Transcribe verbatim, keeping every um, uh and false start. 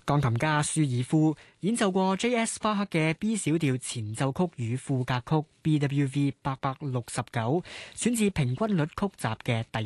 鋼琴家舒爾夫演奏過 J S 巴克嘅 B 小調前奏曲與賦格曲 B W V 八百六十九，選自平均律曲集嘅第